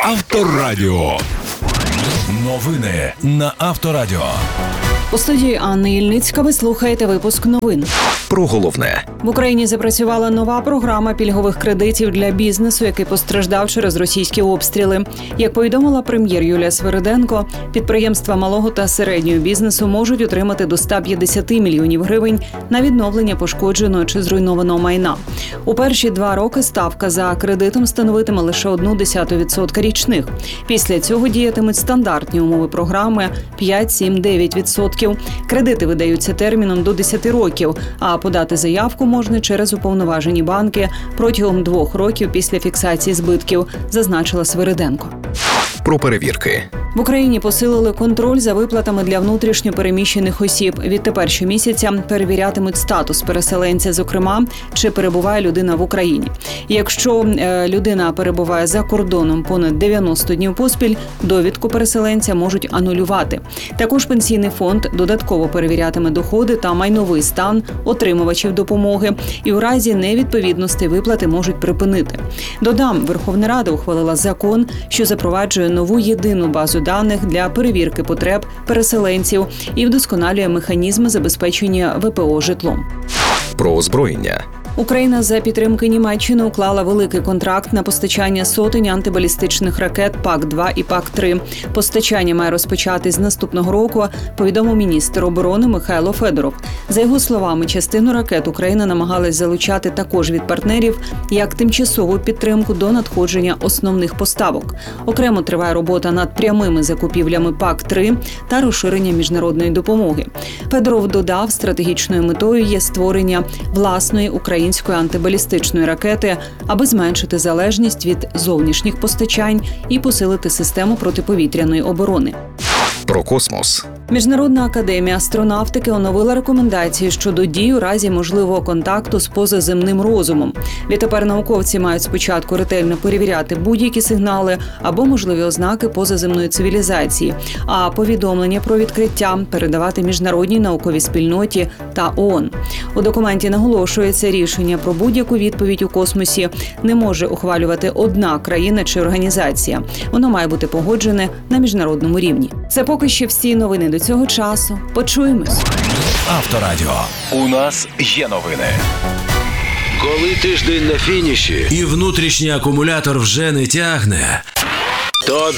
Авторадіо. Новини на Авторадіо. У студії Анни Ільницька ви слухаєте випуск новин. Про головне. В Україні запрацювала нова програма пільгових кредитів для бізнесу, який постраждав через російські обстріли. Як повідомила прем'єр Юлія Свириденко, підприємства малого та середнього бізнесу можуть отримати до 150 мільйонів гривень на відновлення пошкодженого чи зруйнованого майна. У перші 2 роки ставка за кредитом становитиме лише 0,1% річних. Після цього діятимуть стандартні умови програми 5, 7, 9%. Кредити видаються терміном до 10 років, а подати заявку можна через уповноважені банки протягом 2 років після фіксації збитків, зазначила Свириденко. Про перевірки. В Україні посилили контроль за виплатами для внутрішньо переміщених осіб. Відтепер щомісяця перевірятимуть статус переселенця, зокрема, чи перебуває людина в Україні. Якщо людина перебуває за кордоном понад 90 днів поспіль, довідку переселенця можуть анулювати. Також Пенсійний фонд додатково перевірятиме доходи та майновий стан отримувачів допомоги і у разі невідповідності виплати можуть припинити. Додам, Верховна Рада ухвалила закон, що запроваджує нову єдину базу даних для перевірки потреб переселенців і вдосконалює механізми забезпечення ВПО житлом. Про озброєння. Україна за підтримки Німеччини уклала великий контракт на постачання сотень антибалістичних ракет ПАК-2 і ПАК-3. Постачання має розпочати з наступного року, повідомив міністр оборони Михайло Федоров. За його словами, частину ракет Україна намагалась залучати також від партнерів як тимчасову підтримку до надходження основних поставок. Окремо триває робота над прямими закупівлями ПАК-3 та розширення міжнародної допомоги. Федоров додав, стратегічною метою є створення власної української антибалістичної ракети, аби зменшити залежність від зовнішніх постачань і посилити систему протиповітряної оборони. Про космос. Міжнародна академія астронавтики оновила рекомендації щодо дій у разі можливого контакту з позаземним розумом. Відтепер науковці мають спочатку ретельно перевіряти будь-які сигнали або можливі ознаки позаземної цивілізації, а повідомлення про відкриття передавати міжнародній науковій спільноті та ООН. У документі наголошується, рішення про будь-яку відповідь у космосі не може ухвалювати одна країна чи організація. Воно має бути погоджене на міжнародному рівні. Це поки що всі новини до цього часу. Почуємось. Авторадіо. У нас є новини. Коли тиждень на фініші і внутрішній акумулятор вже не тягне, то